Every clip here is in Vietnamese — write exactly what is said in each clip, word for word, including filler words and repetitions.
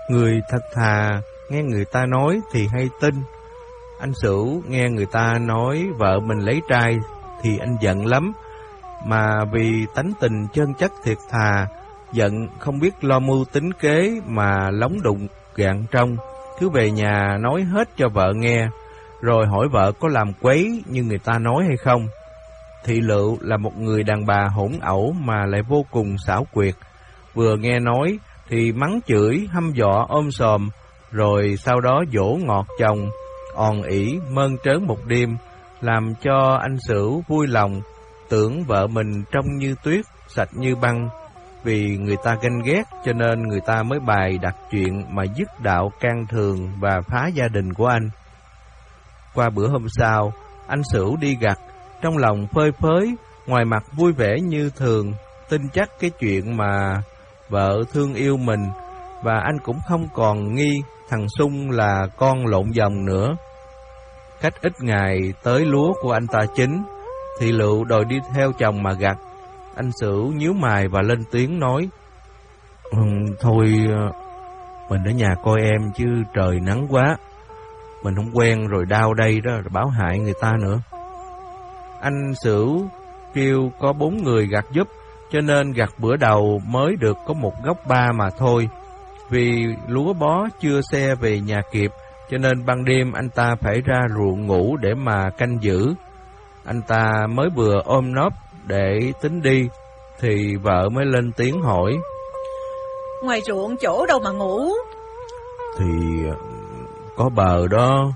Người thật thà nghe người ta nói thì hay tin. Anh Sửu nghe người ta nói vợ mình lấy trai thì anh giận lắm, mà vì tánh tình chân chất thiệt thà, giận không biết lo mưu tính kế mà lóng đụng gạn trong, cứ về nhà nói hết cho vợ nghe, rồi hỏi vợ có làm quấy như người ta nói hay không. Thị Lựu là một người đàn bà hỗn ẩu mà lại vô cùng xảo quyệt, vừa nghe nói thì mắng chửi hăm dọa ôm sòm, rồi sau đó dỗ ngọt chồng, òn ỉ mơn trớn một đêm, làm cho anh Sửu vui lòng, tưởng vợ mình trông như tuyết, sạch như băng. Vì người ta ganh ghét cho nên người ta mới bày đặt chuyện mà dứt đạo can thường và phá gia đình của anh. Qua bữa hôm sau, anh Sửu đi gặt, trong lòng phơi phới, ngoài mặt vui vẻ như thường, tin chắc cái chuyện mà vợ thương yêu mình, và anh cũng không còn nghi thằng Sung là con lộn vòng nữa. Cách ít ngày tới lúa của anh ta chín, Thị Lựu đòi đi theo chồng mà gặt. Anh Sửu nhíu mày và lên tiếng nói: ừ, thôi mình ở nhà coi em chứ trời nắng quá, mình không quen rồi đau đây đó, rồi báo hại người ta nữa. Anh Sửu kêu có bốn người gặt giúp, cho nên gặt bữa đầu mới được có một gốc ba mà thôi. Vì lúa bó chưa xe về nhà kịp, cho nên ban đêm anh ta phải ra ruộng ngủ để mà canh giữ. Anh ta mới vừa ôm nóp để tính đi, thì vợ mới lên tiếng hỏi: ngoài ruộng chỗ đâu mà ngủ? Thì có bờ đó.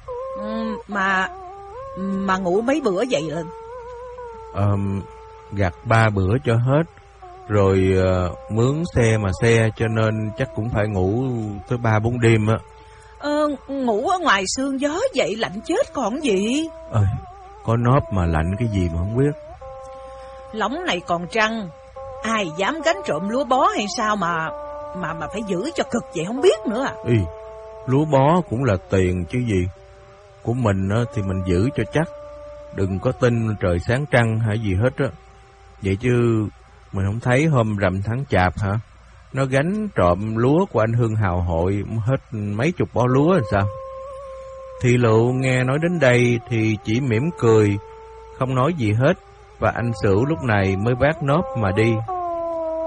Ừ, mà mà ngủ mấy bữa vậy lên? À, gặt ba bữa cho hết, rồi uh, mướn xe mà xe, cho nên chắc cũng phải ngủ tới ba bốn đêm á. Ờ, ngủ ở ngoài sương gió vậy lạnh chết còn gì. Ơi, có nóp mà lạnh cái gì mà không biết. Lóng này còn trăng, ai dám gánh trộm lúa bó hay sao mà mà mà phải giữ cho cực vậy không biết nữa à. Ý, lúa bó cũng là tiền chứ gì. Của mình á thì mình giữ cho chắc, đừng có tin trời sáng trăng hay gì hết á. Vậy chứ mình không thấy hôm rằm tháng chạp hả, nó gánh trộm lúa của anh Hưng Hào Hội hết mấy chục bó lúa làm sao? Thị Lựu nghe nói đến đây thì chỉ mỉm cười, không nói gì hết, và anh Sửu lúc này mới vác nóp mà đi.